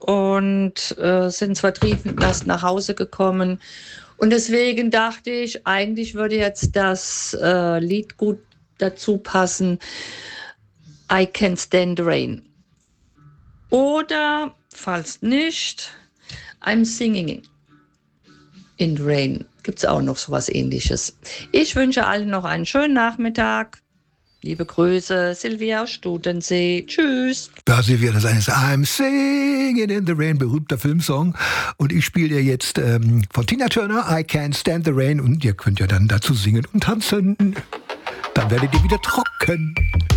und sind vertrieben erst nach Hause gekommen. Und deswegen dachte ich, eigentlich würde jetzt das Lied gut dazu passen, I Can't Stand the Rain. Oder, falls nicht, I'm Singing in the Rain. Gibt es auch noch sowas Ähnliches. Ich wünsche allen noch einen schönen Nachmittag. Liebe Grüße, Silvia aus Studensee. Tschüss. Da Silvia, das ist I'm Singing in the Rain, berühmter Filmsong. Und ich spiele dir jetzt von Tina Turner I Can't Stand the Rain. Und ihr könnt ja dann dazu singen und tanzen. Dann werdet ihr wieder trocken.